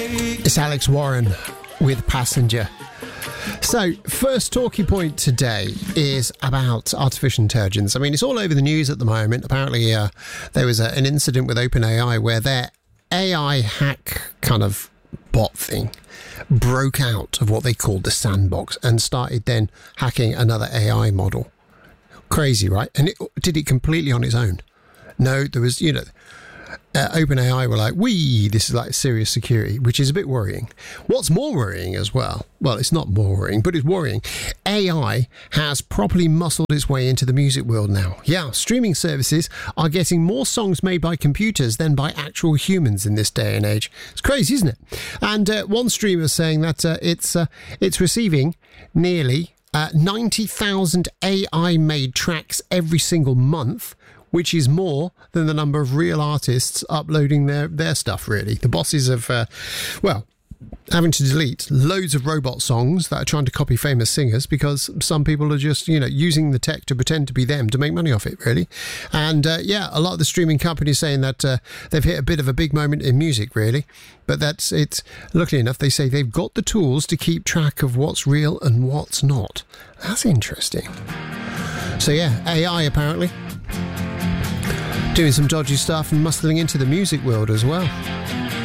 It's Alex Warren with Passenger. So, first talking point today is about artificial intelligence. I mean, it's all over the news at the moment. Apparently, there was an incident with OpenAI where their AI hack kind of bot thing broke out of what they called the sandbox and started then hacking another AI model. Crazy, right? And it did it completely on its own. No, there was, OpenAI were like, this is like serious security, which is a bit worrying. What's more worrying as well, it's not more worrying, but it's worrying. AI has properly muscled its way into the music world now. Yeah, streaming services are getting more songs made by computers than by actual humans in this day and age. It's crazy, isn't it? And one streamer saying that it's receiving nearly 90,000 AI-made tracks every single month, which is more than the number of real artists uploading their stuff, really. The bosses of, having to delete loads of robot songs that are trying to copy famous singers because some people are just, using the tech to pretend to be them to make money off it, really. And, a lot of the streaming companies saying that they've hit a bit of a big moment in music, really. But luckily enough, they say they've got the tools to keep track of what's real and what's not. That's interesting. So, AI apparently doing some dodgy stuff and muscling into the music world as well.